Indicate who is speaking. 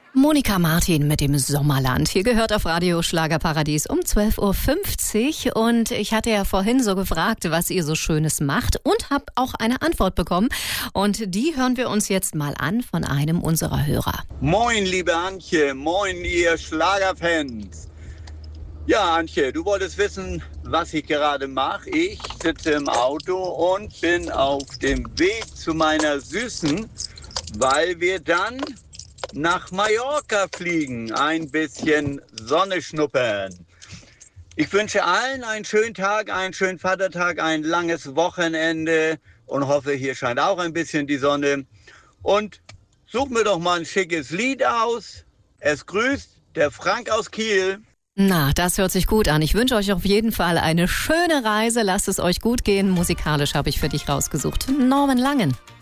Speaker 1: Monika Martin mit dem Sommerland. Hier gehört auf Radio Schlagerparadies um 12.50 Uhr. Und ich hatte ja vorhin so gefragt, was ihr so Schönes macht und habe auch eine Antwort bekommen. Und die hören wir uns jetzt mal an von einem unserer Hörer.
Speaker 2: Moin, liebe Antje. Moin, ihr Schlagerfans. Ja, Antje, du wolltest wissen, was ich gerade mache. Ich sitze im Auto und bin auf dem Weg zu meiner Süßen, weil wir dann nach Mallorca fliegen, ein bisschen Sonne schnuppern. Ich wünsche allen einen schönen Tag, einen schönen Vatertag, ein langes Wochenende und hoffe, hier scheint auch ein bisschen die Sonne. Und such mir doch mal ein schickes Lied aus. Es grüßt der Frank aus Kiel.
Speaker 1: Na, das hört sich gut an. Ich wünsche euch auf jeden Fall eine schöne Reise. Lasst es euch gut gehen. Musikalisch habe ich für dich rausgesucht Norman Langen.